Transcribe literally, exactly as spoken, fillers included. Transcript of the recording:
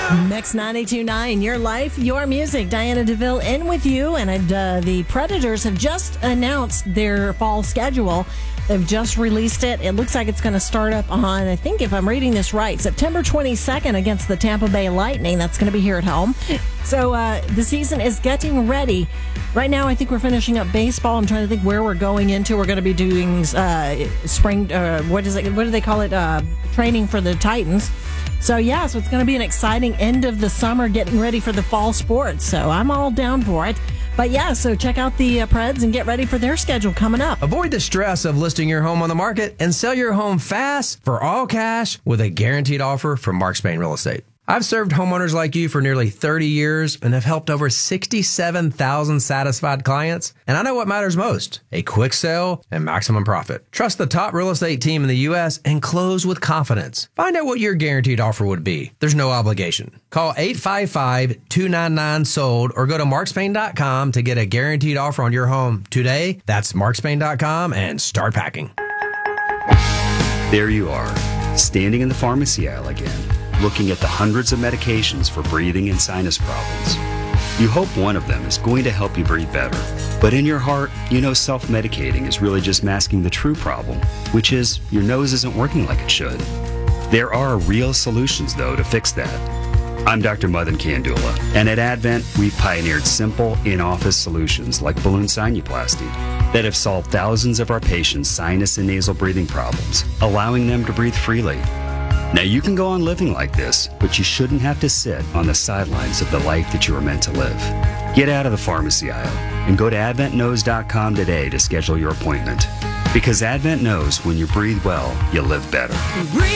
Mix ninety-two point nine, your life, your music. Diana DeVille in with you. And uh, the Predators have just announced their fall schedule. They've just released it. It looks like it's going to start up on, I think if I'm reading this right, September twenty-second against the Tampa Bay Lightning. That's going to be here at home. So uh, the season is getting ready. Right now, I think we're finishing up baseball. I'm trying to think where we're going into. We're going to be doing uh, spring, uh, what is it? What do they call it? Uh, training for the Titans. So, yeah, so it's going to be an exciting end of the summer, getting ready for the fall sports. So I'm all down for it. But, yeah, so check out the uh, Preds and get ready for their schedule coming up. Avoid the stress of listing your home on the market and sell your home fast for all cash with a guaranteed offer from Mark Spain Real Estate. I've served homeowners like you for nearly thirty years and have helped over sixty-seven thousand satisfied clients. And I know what matters most, a quick sale and maximum profit. Trust the top real estate team in the U S and close with confidence. Find out what your guaranteed offer would be. There's no obligation. Call eight five five, two nine nine, sold or go to mark spain dot com to get a guaranteed offer on your home today. That's mark spain dot com and start packing. There you are, standing in the pharmacy aisle again, looking at the hundreds of medications for breathing and sinus problems. You hope one of them is going to help you breathe better. But in your heart, you know self-medicating is really just masking the true problem, which is your nose isn't working like it should. There are real solutions, though, to fix that. I'm Doctor Madan Kandula, and at Advent, we've pioneered simple, in-office solutions like balloon sinuplasty that have solved thousands of our patients' sinus and nasal breathing problems, allowing them to breathe freely. Now, you can go on living like this, but you shouldn't have to sit on the sidelines of the life that you were meant to live. Get out of the pharmacy aisle and go to advent knows dot com today to schedule your appointment. Because Advent knows when you breathe well, you live better. Breathe